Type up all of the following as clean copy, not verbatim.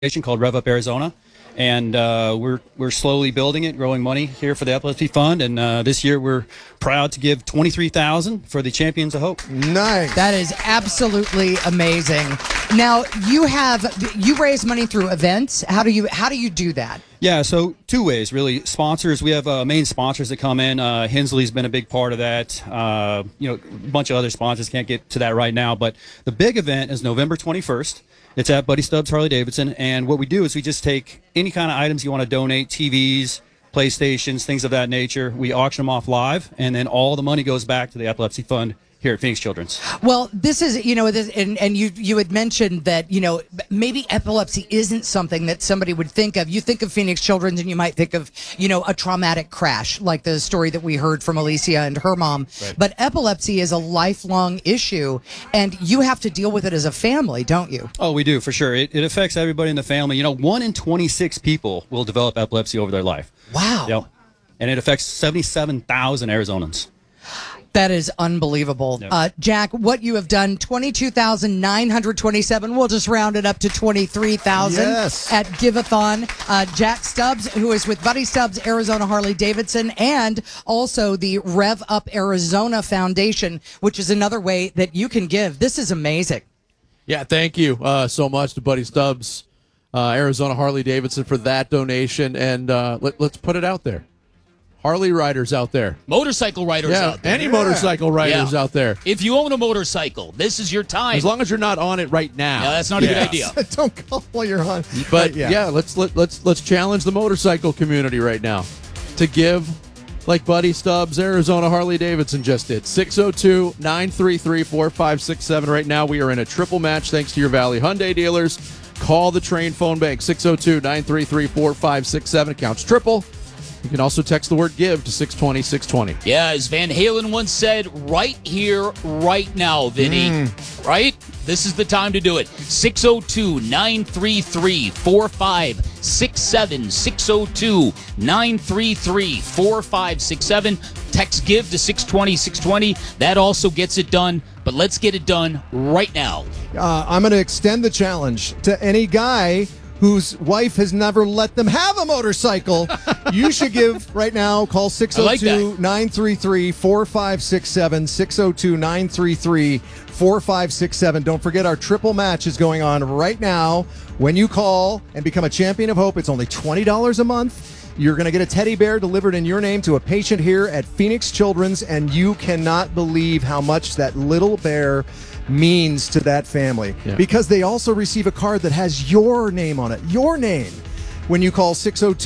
called Rev Up Arizona, and we're slowly building it, growing money here for the Epilepsy Fund. And this year we're proud to give $23,000 for the Champions of Hope. Nice. That is absolutely amazing. Now you raise money through events. How do you do that? Yeah, so two ways really. Sponsors, we have main sponsors that come in. Hensley's been a big part of that. A bunch of other sponsors, can't get to that right now. But the big event is November 21st. It's at Buddy Stubbs Harley Davidson, and what we do is we just take any kind of items you want to donate, TVs, PlayStations, things of that nature. We auction them off live, and then all the money goes back to the Epilepsy Fund here at Phoenix Children's. Well, this is, and you had mentioned that, maybe epilepsy isn't something that somebody would think of. You think of Phoenix Children's and you might think of, a traumatic crash, like the story that we heard from Alicia and her mom. Right. But epilepsy is a lifelong issue, and you have to deal with it as a family, don't you? Oh, we do, for sure. It affects everybody in the family. 1 in 26 people will develop epilepsy over their life. Wow. Yep. And it affects 77,000 Arizonans. That is unbelievable. Yep. Jack, what you have done, 22,927. We'll just round it up to 23,000 at Give-a-thon. Jack Stubbs, who is with Buddy Stubbs, Arizona Harley Davidson, and also the Rev Up Arizona Foundation, which is another way that you can give. This is amazing. Yeah, thank you so much to Buddy Stubbs, Arizona Harley Davidson, for that donation. And let's put it out there. Harley riders out there. Motorcycle riders out there. Any motorcycle riders out there. If you own a motorcycle, this is your time. As long as you're not on it right now. Yeah, that's not a good idea. Don't call while you're on. But let's challenge the motorcycle community right now to give like Buddy Stubbs, Arizona Harley Davidson just did. 602-933-4567. Right now we are in a triple match thanks to your Valley Hyundai dealers. Call the Train phone bank, 602-933-4567. Counts triple. You can also text the word GIVE to 620-620. Yeah, as Van Halen once said, right here, right now, Vinny. Right? This is the time to do it. 602-933-4567. 602-933-4567. Text GIVE to 620-620. That also gets it done. But let's get it done right now. I'm going to extend the challenge to any guy whose wife has never let them have a motorcycle. You should give right now. Call 602-933-4567, 602-933-4567. Don't forget our triple match is going on right now. When you call and become a Champion of Hope, it's only $20 a month. You're going to get a teddy bear delivered in your name to a patient here at Phoenix Children's, and you cannot believe how much that little bear means to that family, because they also receive a card that has your name on it, your name, when you call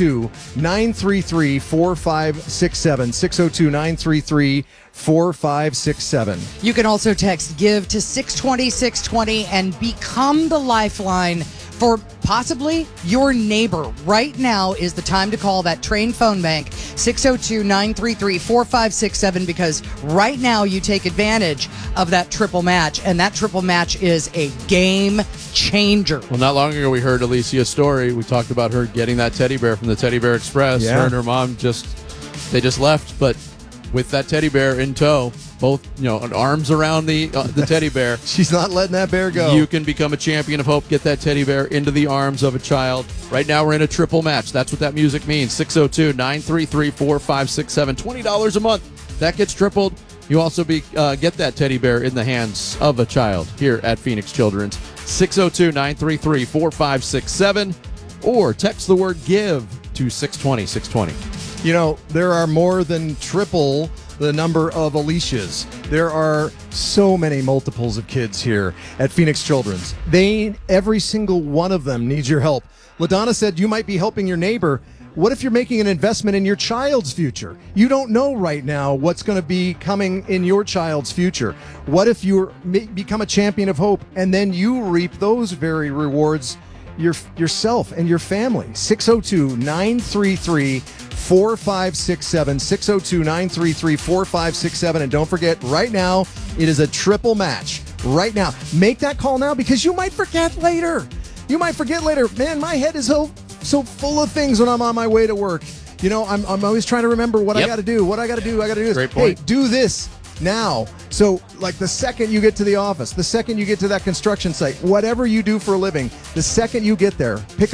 602-933-4567, 602-933-4567. You can also text GIVE to 620-620 and become the lifeline for possibly your neighbor. Right now is the time to call that Train phone bank, 602-933-4567, because right now you take advantage of that triple match, and that triple match is a game changer. Well, not long ago we heard Alicia's story. We talked about her getting that teddy bear from the Teddy Bear Express. Her and her mom just left, but with that teddy bear in tow, both arms around the teddy bear. She's not letting that bear go. You can become a Champion of Hope. Get that teddy bear into the arms of a child. Right now we're in a triple match. That's what that music means. 602-933-4567. $20 a month. That gets tripled. You also get that teddy bear in the hands of a child here at Phoenix Children's. 602-933-4567. Or text the word GIVE to 620-620. There are more than triple the number of Alicias. There are so many multiples of kids here at Phoenix Children's. Every single one of them needs your help. LaDonna said you might be helping your neighbor. What if you're making an investment in your child's future? You don't know right now what's going to be coming in your child's future. What if you become a Champion of Hope and then you reap those very rewards yourself and your family? 602-933-4567, 602-933-4567. And don't forget, right now, it is a triple match. Right now. Make that call now, because you might forget later. Man, my head is so full of things when I'm on my way to work. I'm always trying to remember what I got to do. I got to do this. Great point. Hey, do this. now. So, like the second you get to the office, the second you get to that construction site, whatever you do for a living, the second you get there, pick